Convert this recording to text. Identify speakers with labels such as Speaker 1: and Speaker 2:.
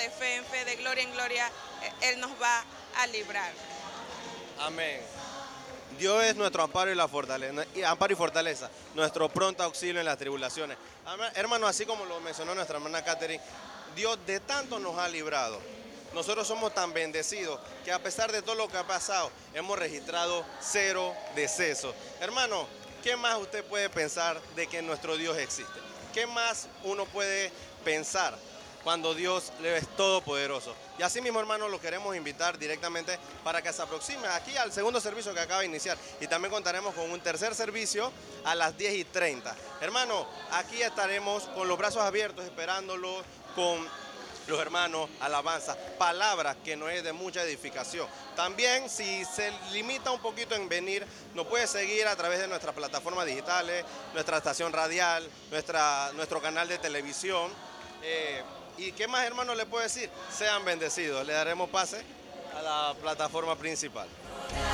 Speaker 1: de fe en fe, de gloria en gloria, Él nos va a librar.
Speaker 2: Amén. Dios es nuestro amparo y la fortaleza, amparo y fortaleza, nuestro pronto auxilio en las tribulaciones. Hermano, así como lo mencionó nuestra hermana Catherine, Dios de tanto nos ha librado. Nosotros somos tan bendecidos que a pesar de todo lo que ha pasado, hemos registrado 0 decesos. Hermano, ¿qué más usted puede pensar de que nuestro Dios existe? ¿Qué más uno puede pensar cuando Dios es todopoderoso? Y así mismo, hermano, lo queremos invitar directamente para que se aproxime aquí al segundo servicio que acaba de iniciar. Y también contaremos con un tercer servicio a las 10:30. Hermano, aquí estaremos con los brazos abiertos esperándolo, con los hermanos, alabanza, palabras que nos es de mucha edificación. También, si se limita un poquito en venir, nos puede seguir a través de nuestras plataformas digitales, nuestra estación radial, nuestro canal de televisión. ¿Y qué más, hermano, le puedo decir? Sean bendecidos. Le daremos pase a la plataforma principal.